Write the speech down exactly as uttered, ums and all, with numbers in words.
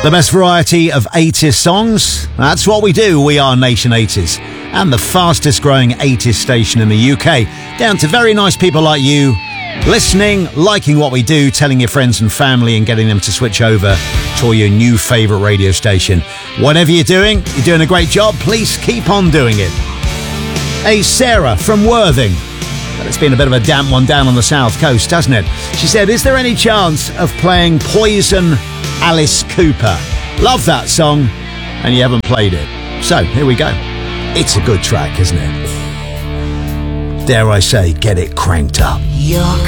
The best variety of eighties songs. That's what we do. We are Nation eighties. And the fastest growing eighties station in the U K. Down to very nice people like you. Listening, liking what we do, telling your friends and family and getting them to switch over to your new favourite radio station. Whatever you're doing, you're doing a great job. Please keep on doing it. Hey, Sarah from Worthing. Well, it's been a bit of a damp one down on the south coast, hasn't it? She said, is there any chance of playing Poison Alice Cooper? Love that song, and you haven't played it. So, here we go. It's a good track, isn't it? Dare I say, get it cranked up. You're